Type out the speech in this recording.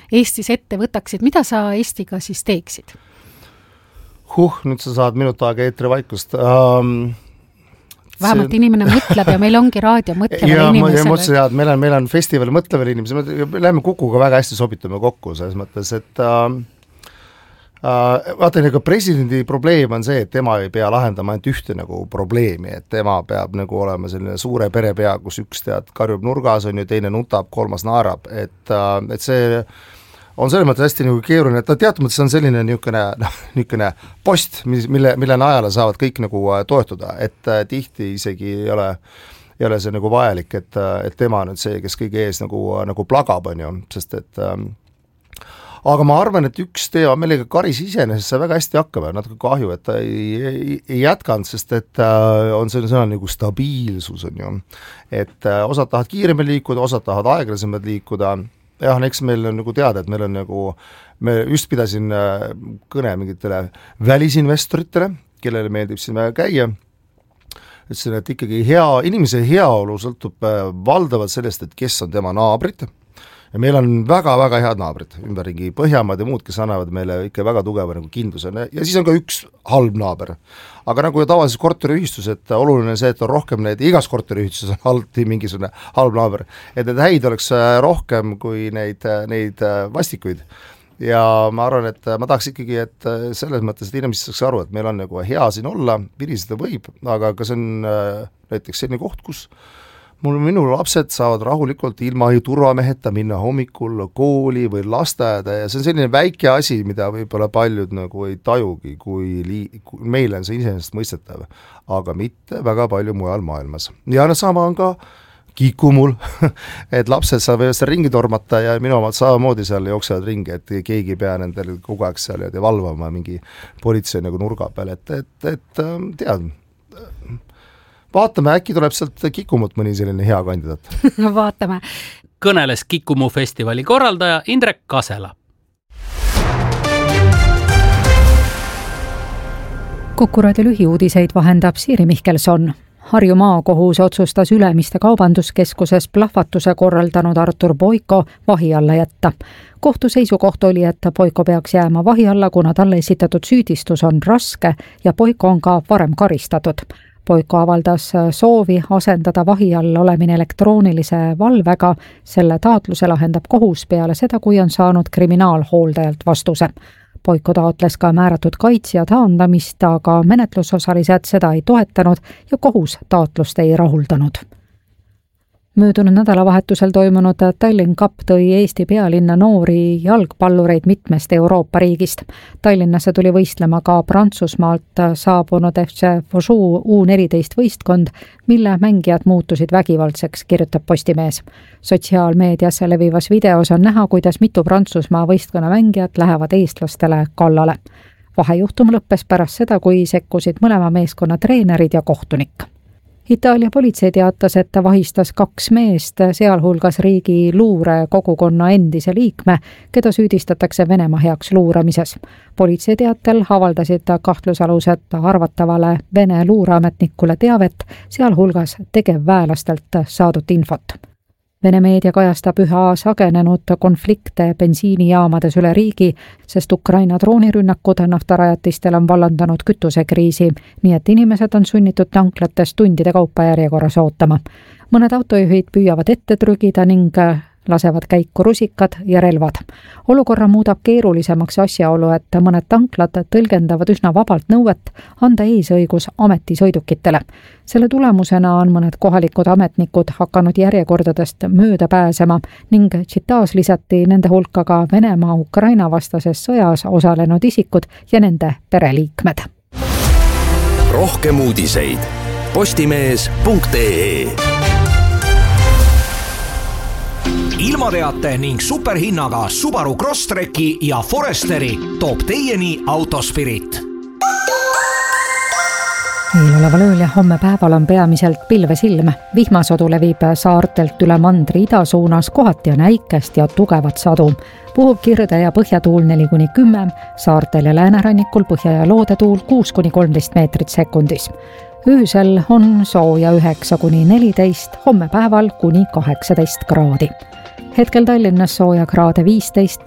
Eestis ette võtaksid, mida sa Eestiga siis teeksid? Nüüd sa saad minut aega eetrivaikust. Vähemalt inimene mõtleb ja meil ongi raadio mõtlevale inimesele. Ja mõtlesin, et meil on festival mõtlevale inimesele. Me läheme Kukuga väga hästi sobitume kokku selles mõttes, et vaata, nagu presidendi probleem on see, et tema ei pea lahendama ainult ühte nagu probleemi, et tema peab nagu olema selline suure perepea, kus üks karjub nurgas, on ju, teine nutab, kolmas naerab, et see on selles mõttes hästi nagu keeruline, et teatud mõttes on selline niisugune post, mille najale saavad kõik nagu toetuda, et tihti isegi ei ole see nagu vajalik, et tema on nüüd see, kes kõige ees nagu plagab, on ju, sest et aga ma arvan, et üks teema, millega Karis iseenesest sai väga hästi hakkama, natuke kahju, et ta ei jätkanud, sest et on selline sõna nagu stabiilsus, on ju. Et osad tahavad kiiremini liikuda, osad tahavad aeglasemalt liikuda. Jah, eks meil on nagu teada, et meil on nagu, me just pidasin kõne mingitele välisinvestoritele, kellele meeldib siin käia. Ütlesin, et ikkagi inimese heaolu sõltub valdavalt sellest, et kes on tema naabrid. Ja meil on väga-väga head naabrid, ümberringi Põhjamaad ja muud, kes annavad meile ikka väga tugeva nagu kindluse. Ja siis on ka üks halb naaber. Aga nagu tavalises korteriühistus, et oluline see, et on rohkem neid, igas korteriühistuses on alati mingisugune halb naaber. Et need häid oleks rohkem kui neid vastikuid. Ja ma arvan, et ma tahaks ikkagi, et selles mõttes, et inimesed saaks aru, et meil on nagu hea siin olla, piriseda võib, aga ka see on näiteks selline koht, kus minu lapsed saavad rahulikult ilma turvameheta minna hommikul kooli või lasteaeda ja see on selline väike asi, mida võib-olla paljud nagu ei tajugi, kui meile on see iseenesest mõistetav, aga mitte väga palju mujal maailmas. Ja sama on ka Kikumul, et lapsed saavad seal ringi tormata ja minu omad samamoodi seal jooksevad ringi, et keegi ei pea nendel kogu aeg seal ja valvama mingi politsei nagu nurga peal, et tead, vaatame, äkki tuleb sealt Kikumut mõni selline hea kandidaat. Vaatame. Kõneles Kikumu festivali korraldaja Indrek Kasela. Kuku raadio lühiuudiseid vahendab Siiri Mihkelson. Harju maakohus otsustas Ülemiste kaubanduskeskuses plahvatuse korraldanud Artur Boiko vahi alla jätta. Kohtu seisukoht oli, et Boiko peaks jääma vahi alla, kuna talle esitatud süüdistus on raske ja Boiko on ka varem karistatud. Boiko avaldas soovi asendada vahi all olemine elektroonilise valvega. Selle taotluse lahendab kohus peale seda, kui on saanud kriminaalhooldajalt vastuse. Boiko taotles ka määratud kaitsja taandamist, aga menetlusosalised seda ei toetanud ja kohus taotlust ei rahuldanud. Möödunud nädalavahetusel toimunud Tallinn Cup tõi Eesti pealinna noori jalgpallureid mitmest Euroopa riigist. Tallinnasse tuli võistlema ka Prantsusmaalt saabunud FC Fosuu U14 võistkond, mille mängijad muutusid vägivaldseks, kirjutab Postimees. Sotsiaalmeedias levivas videos on näha, kuidas mitu Prantsusmaa võistkonna mängijat lähevad eestlastele kallale. Vahejuhtum lõppes pärast seda, kui sekkusid mõlema meeskonna treenerid ja kohtunik. Itaalia politsei teatas, et ta vahistas 2 meest, sealhulgas riigi luure kogukonna endise liikme, keda süüdistatakse Venemaa heaks luuramises. Politsei teatel avaldasid kahtlusalused arvatavale Vene luureametnikule teavet, sealhulgas tegevväelastelt saadud infot. Vene meedia kajastab üha sagenenud konflikte bensiinijaamades üle riigi, sest Ukraina droonirünnakud naftarajatistel on vallandanud kütusekriisi, nii et inimesed on sunnitud tanklates tundide kaupa järjekorras ootama. Mõned autojuhid püüavad ette trügida ning lasevad käiku rusikad ja relvad. Olukorra muudab keerulisemaks asjaolu, et mõned tanklad tõlgendavad üsna vabalt nõuet anda eesõigus ametisõidukitele. Selle tulemusena on mõned kohalikud ametnikud hakanud järjekordadest mööda pääsema ning Tšitaas lisati nende hulka ka Venemaa Ukraina vastases sõjas osalenud isikud ja nende pereliikmed. Rohkem uudiseid postimees.ee. Ilmateate ning superhinnaga Subaru Crosstreki ja Foresteri toob teieni Autospirit. Eeloleval ööl ja homme päeval on peamiselt pilvesilm. Vihmasadu levib saartelt üle mandri ida suunas, kohati on äikest ja tugevat sadu. Puhub kirde ja põhjatuul 4-10, saartel ja läänerannikul põhja ja loodetuul 6-13 meetrit sekundis. Öösel on sooja 9-14, homme päeval kuni 18 kraadi. Hetkel Tallinnas sooja kraade 15,